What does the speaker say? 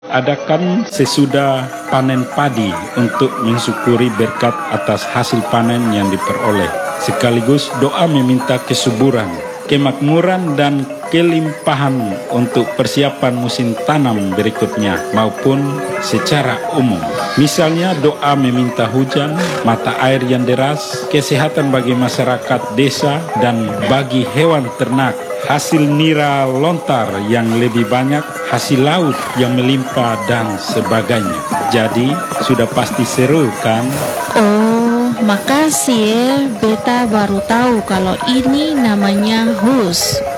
adakan sesudah panen padi untuk mensyukuri berkat atas hasil panen yang diperoleh. Sekaligus doa meminta kesuburan, kemakmuran dan kelimpahan untuk persiapan musim tanam berikutnya maupun secara umum. Misalnya doa meminta hujan, mata air yang deras, kesehatan bagi masyarakat desa dan bagi hewan ternak, hasil nira lontar yang lebih banyak, hasil laut yang melimpah dan sebagainya. Jadi sudah pasti seru kan? Oh, makasih ya. Beta baru tahu kalau ini namanya HUS.